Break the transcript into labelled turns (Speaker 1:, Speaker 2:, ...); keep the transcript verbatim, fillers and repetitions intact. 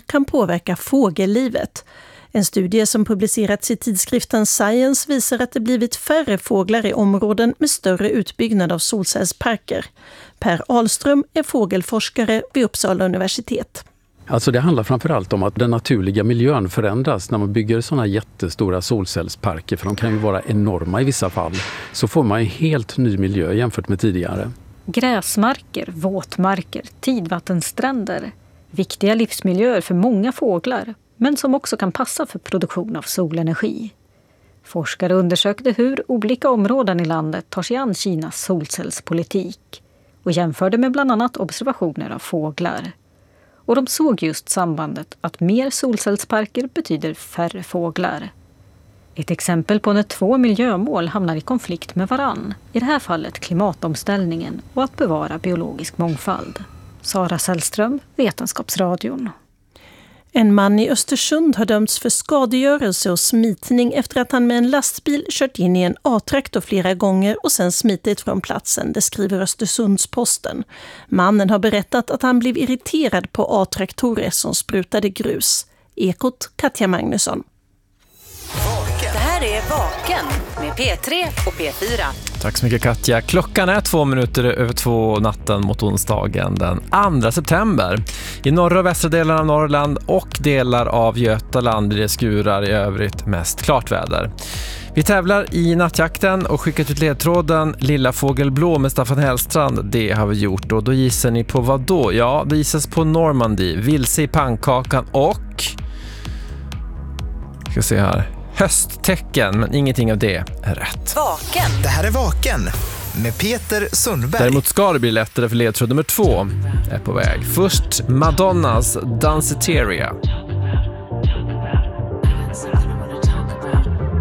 Speaker 1: kan påverka fågellivet. En studie som publicerats i tidskriften Science visar att det blivit färre fåglar i områden med större utbyggnad av solcellsparker. Per Ahlström är fågelforskare vid Uppsala universitet.
Speaker 2: Alltså det handlar framförallt om att den naturliga miljön förändras när man bygger sådana jättestora solcellsparker, för de kan ju vara enorma i vissa fall. Så får man en helt ny miljö jämfört med tidigare.
Speaker 3: Gräsmarker, våtmarker, tidvattenstränder. Viktiga livsmiljöer för många fåglar, men som också kan passa för produktion av solenergi. Forskare undersökte hur olika områden i landet tar sig an Kinas solcellspolitik och jämförde med bland annat observationer av fåglar. Och de såg just sambandet att mer solcellsparker betyder färre fåglar. Ett exempel på när två miljömål hamnar i konflikt med varann. I det här fallet klimatomställningen och att bevara biologisk mångfald. Sara Sällström, Vetenskapsradion.
Speaker 1: En man i Östersund har dömts för skadegörelse och smitning efter att han med en lastbil kört in i en A-traktor flera gånger och sen smitit från platsen, det skriver Östersundsposten. Mannen har berättat att han blev irriterad på A-traktorer som sprutade grus. Ekot Katja Magnusson.
Speaker 4: Det här är Vaken med P tre och P fyra.
Speaker 5: Tack så mycket Katja. Klockan är två minuter över två natten mot onsdagen den andra september. I norra och västra delarna av Norrland och delar av Götaland blir det skurar, i övrigt mest klart väder. Vi tävlar i nattjakten och skickat ut ledtråden Lilla fågelblå med Staffan Hellstrand. Det har vi gjort, och då gissar ni på vad då? Ja, det gissas på Normandie, vilse i pannkakan och... Ska se här... hösttecken, men ingenting av det är rätt.
Speaker 4: Vaken.
Speaker 6: Det här är Vaken med Peter Sundberg.
Speaker 5: Däremot ska det bli lättare, för ledtråd nummer två är på väg. Först Madonnas Danceteria.